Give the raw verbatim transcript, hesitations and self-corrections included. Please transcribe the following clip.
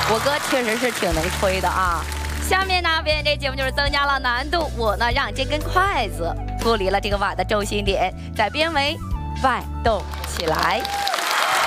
我哥确实是挺能吹的啊。下面呢，表演这节目就是增加了难度，我呢让这根筷子脱离了这个碗的中心点，在边围摆动起来。